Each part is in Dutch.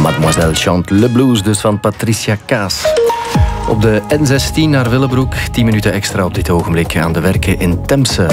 Mademoiselle chante le blues, dus van Patricia Kaas. Op de N16 naar Willebroek, 10 minuten extra op dit ogenblik aan de werken in Temse.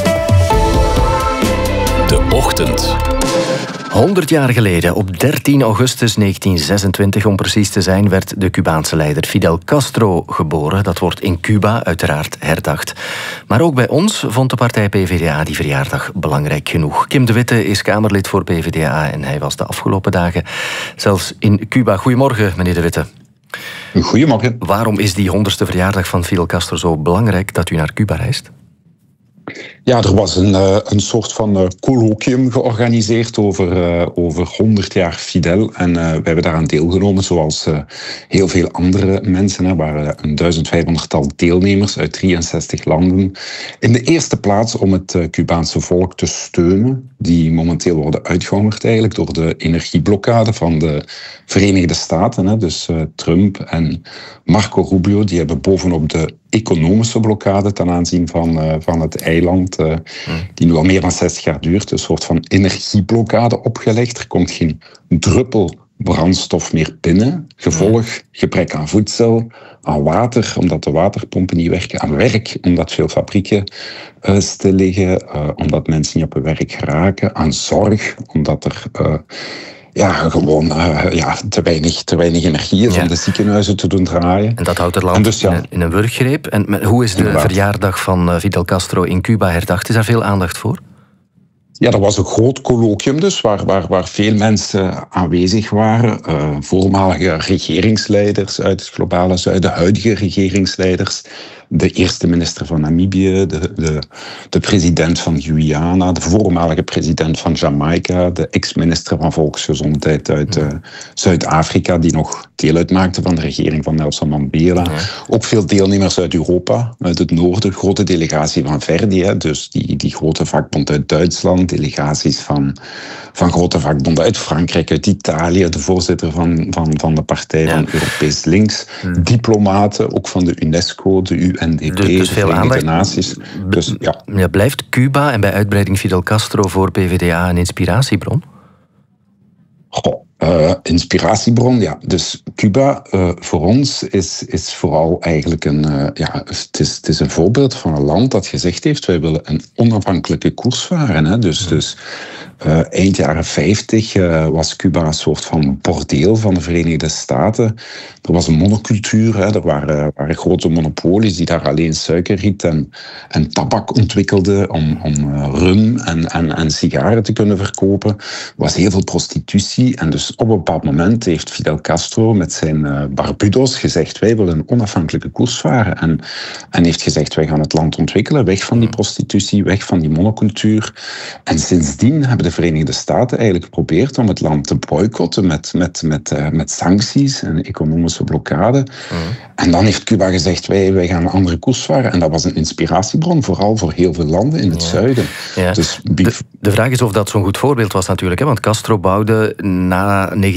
De Ochtend. 100 jaar geleden, op 13 augustus 1926 om precies te zijn, werd de Cubaanse leider Fidel Castro geboren. Dat wordt in Cuba uiteraard herdacht. Maar ook bij ons vond de partij PvdA die verjaardag belangrijk genoeg. Kim de Witte is Kamerlid voor PvdA en hij was de afgelopen dagen zelfs in Cuba. Goedemorgen, meneer de Witte. Goedemorgen. Waarom is die 100ste verjaardag van Fidel Castro zo belangrijk dat u naar Cuba reist? Ja, er was een soort van colloquium georganiseerd over 100 jaar Fidel. En we hebben daaraan deelgenomen, zoals heel veel andere mensen. Er waren 1500-tal deelnemers uit 63 landen. In de eerste plaats om het Cubaanse volk te steunen, die momenteel worden uitgehongerd eigenlijk door de energieblokkade van de Verenigde Staten. Dus Trump en Marco Rubio, die hebben bovenop de economische blokkade ten aanzien van het eiland, die nu al meer dan 60 jaar duurt, een soort van energieblokkade opgelegd. Er komt geen druppel brandstof meer binnen. Gevolg, gebrek aan voedsel, aan water, omdat de waterpompen niet werken, aan werk, omdat veel fabrieken stil liggen, omdat mensen niet op hun werk geraken, aan zorg, omdat er te weinig energie is om de ziekenhuizen te doen draaien. En dat houdt het land dus, in een wurggreep. En hoe is de verjaardag van Fidel Castro in Cuba herdacht? Is daar veel aandacht voor? Ja, er was een groot colloquium dus, waar veel mensen aanwezig waren. Voormalige regeringsleiders uit het globale zuiden, huidige regeringsleiders. De eerste minister van Namibië, de president van Guyana, de voormalige president van Jamaica, de ex-minister van Volksgezondheid uit Zuid-Afrika, die nog deel uitmaakte van de regering van Nelson Mandela. Ja. Ook veel deelnemers uit Europa, uit het noorden, grote delegatie van Verdi, dus die grote vakbond uit Duitsland, delegaties van grote vakbonden uit Frankrijk, uit Italië, de voorzitter van de partij van Europees Links, diplomaten, ook van de UNESCO, de UNDP, dus veel de Verenigde Naties. Dus, ja. Blijft Cuba en bij uitbreiding Fidel Castro voor PvdA een inspiratiebron? Inspiratiebron, ja. Dus Cuba voor ons is vooral eigenlijk het is een voorbeeld van een land dat gezegd heeft, wij willen een onafhankelijke koers varen. Dus eind jaren 50 was Cuba een soort van bordeel van de Verenigde Staten. Er was een monocultuur, er waren grote monopolies die daar alleen suikerriet en tabak ontwikkelden om rum en sigaren te kunnen verkopen. Er was heel veel prostitutie en dus op een bepaald moment heeft Fidel Castro met zijn Barbudos gezegd, wij willen een onafhankelijke koers varen en heeft gezegd, wij gaan het land ontwikkelen, weg van die prostitutie, weg van die monocultuur. En sindsdien hebben de Verenigde Staten eigenlijk geprobeerd om het land te boycotten met sancties en economische blokkade. En dan heeft Cuba gezegd, wij gaan een andere koers varen. En dat was een inspiratiebron, vooral voor heel veel landen in het zuiden. Ja. Dus de vraag is of dat zo'n goed voorbeeld was natuurlijk. Want Castro bouwde na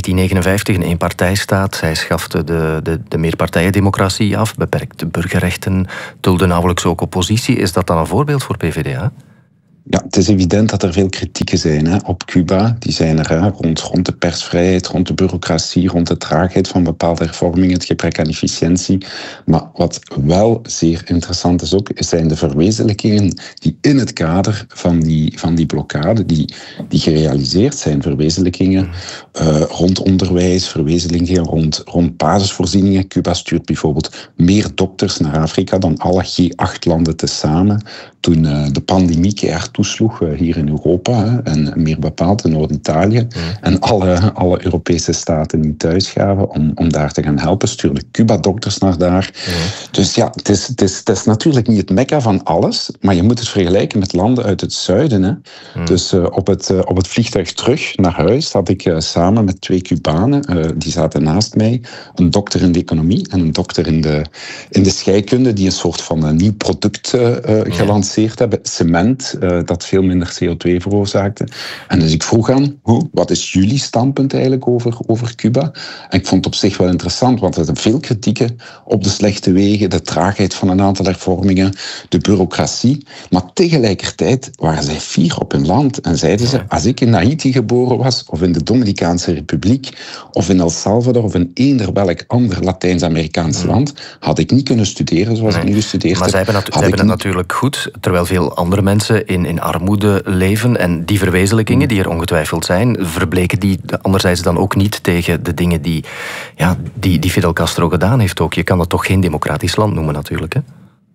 1959 een eenpartijstaat. Hij schafte de meerpartijendemocratie af, beperkte burgerrechten, dulde nauwelijks ook oppositie. Is dat dan een voorbeeld voor PvdA? Ja, het is evident dat er veel kritieken zijn op Cuba. Die zijn er rond de persvrijheid, rond de bureaucratie, rond de traagheid van bepaalde hervormingen, het gebrek aan efficiëntie. Maar wat wel zeer interessant is ook, zijn de verwezenlijkingen die in het kader van die blokkade, die gerealiseerd zijn. Verwezenlijkingen rond onderwijs, verwezenlijkingen rond basisvoorzieningen. Cuba stuurt bijvoorbeeld meer dokters naar Afrika dan alle G8-landen tezamen. Toen de pandemie keihard toesloeg hier in Europa en meer bepaald in Noord-Italië en alle Europese staten niet thuis gaven om daar te gaan helpen, stuurde Cuba dokters naar daar. Dus ja, het is natuurlijk niet het mekka van alles, maar je moet het vergelijken met landen uit het zuiden. Dus op het vliegtuig terug naar huis had ik samen met 2 Cubanen, die zaten naast mij, een dokter in de economie en een dokter in de scheikunde, die een soort van nieuw product gelanceerd hebben, cement. dat veel minder CO2 veroorzaakte. En dus ik vroeg aan, wat is jullie standpunt eigenlijk over Cuba? En ik vond het op zich wel interessant, want er zijn veel kritieken op de slechte wegen, de traagheid van een aantal hervormingen, de bureaucratie. Maar tegelijkertijd waren zij fier op hun land en zeiden ze, als ik in Haiti geboren was, of in de Dominicaanse Republiek, of in El Salvador, of in eender welk ander Latijns-Amerikaans land, had ik niet kunnen studeren zoals ik nu gestudeerd heb. Maar zij hebben het natuurlijk goed, terwijl veel andere mensen in armoede leven. En die verwezenlijkingen, die er ongetwijfeld zijn, verbleken die anderzijds dan ook niet tegen de dingen die Fidel Castro gedaan heeft ook. Je kan dat toch geen democratisch land noemen natuurlijk, hè?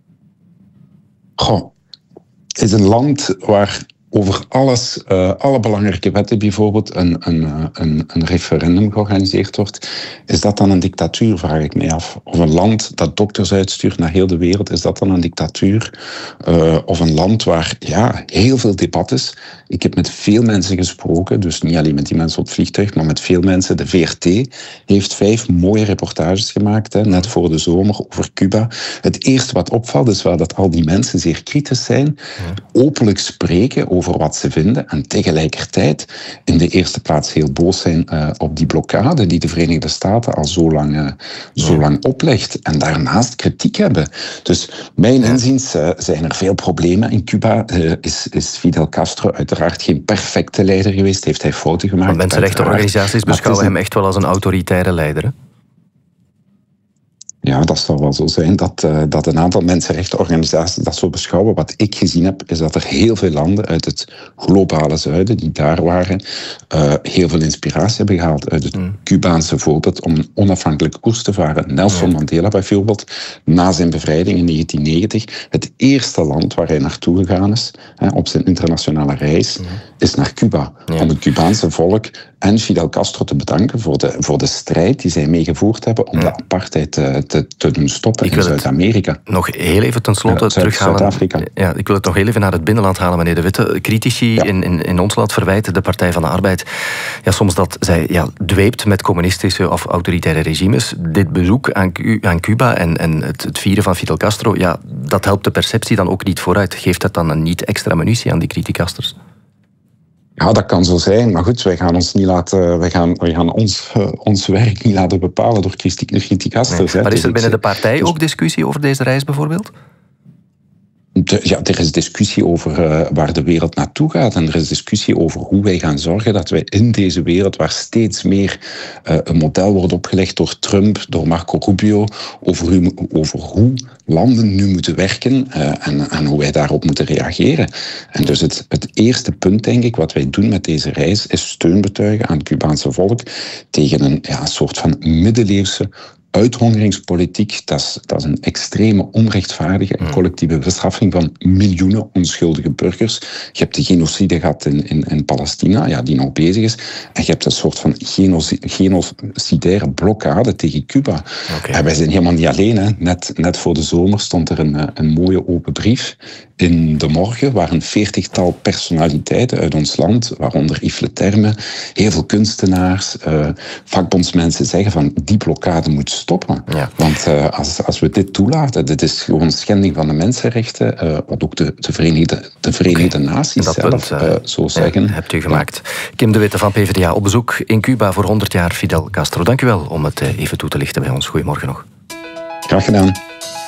Goh, het is een land waar over alles, alle belangrijke wetten bijvoorbeeld, een referendum georganiseerd wordt. Is dat dan een dictatuur, vraag ik mij af. Of een land dat dokters uitstuurt naar heel de wereld, is dat dan een dictatuur? Of een land waar heel veel debat is. Ik heb met veel mensen gesproken, dus niet alleen met die mensen op het vliegtuig, maar met veel mensen. De VRT heeft 5 mooie reportages gemaakt, net voor de zomer, over Cuba. Het eerste wat opvalt is wel dat al die mensen zeer kritisch zijn, openlijk spreken over wat ze vinden en tegelijkertijd in de eerste plaats heel boos zijn op die blokkade die de Verenigde Staten al zo lang oplegt en daarnaast kritiek hebben. Dus mijn inziens zijn er veel problemen. In Cuba is Fidel Castro uiteraard geen perfecte leider geweest, heeft hij fouten gemaakt. Maar mensenrechtenorganisaties beschouwen hem echt wel als een autoritaire leider, hè? Ja, dat zal wel zo zijn dat een aantal mensenrechtenorganisaties dat zo beschouwen. Wat ik gezien heb, is dat er heel veel landen uit het globale zuiden die daar waren, heel veel inspiratie hebben gehaald uit het Cubaanse voorbeeld om een onafhankelijke koers te varen. Nelson Mandela bijvoorbeeld, na zijn bevrijding in 1990, het eerste land waar hij naartoe gegaan is, op zijn internationale reis, is naar Cuba. Om het Cubaanse volk en Fidel Castro te bedanken voor de strijd die zij meegevoerd hebben om de apartheid te doen stoppen in Zuid-Amerika. Nog heel even tenslotte terughalen. Zuid-Afrika. Ja, ik wil het nog heel even naar het binnenland halen, meneer De Witte. Critici in ons land verwijten de Partij van de Arbeid soms dat zij dweept met communistische of autoritaire regimes. Dit bezoek aan Cuba en het vieren van Fidel Castro, dat helpt de perceptie dan ook niet vooruit. Geeft dat dan een niet extra munitie aan die criticasters? Ja, dat kan zo zijn. Maar goed, wij gaan ons niet laten, wij gaan ons werk niet laten bepalen door criticasters. Maar is er binnen de partij ook discussie over deze reis bijvoorbeeld? Er is discussie over waar de wereld naartoe gaat. En er is discussie over hoe wij gaan zorgen dat wij in deze wereld, waar steeds meer een model wordt opgelegd door Trump, door Marco Rubio, over hoe landen nu moeten werken en hoe wij daarop moeten reageren. En dus het eerste punt, denk ik, wat wij doen met deze reis, is steun betuigen aan het Cubaanse volk tegen een soort van middeleeuwse uithongeringspolitiek. Dat is een extreme onrechtvaardige en collectieve bestraffing van miljoenen onschuldige burgers. Je hebt de genocide gehad in Palestina, die nog bezig is. En je hebt een soort van genocidaire blokkade tegen Cuba. Okay. En wij zijn helemaal niet alleen. Hè. Net voor de zomer stond er een mooie open brief in De Morgen, waar een 40-tal personaliteiten uit ons land, waaronder Yves Leterme, heel veel kunstenaars, vakbondsmensen zeggen van die blokkade moet stoppen. Ja. Want als we dit toelaten, dit is gewoon schending van de mensenrechten, wat ook de Verenigde Naties zelf zo zeggen. Hebt u gemaakt. Kim De Witte van PvdA op bezoek in Cuba voor 100 jaar Fidel Castro. Dank u wel om het even toe te lichten bij ons. Goedemorgen nog. Graag gedaan.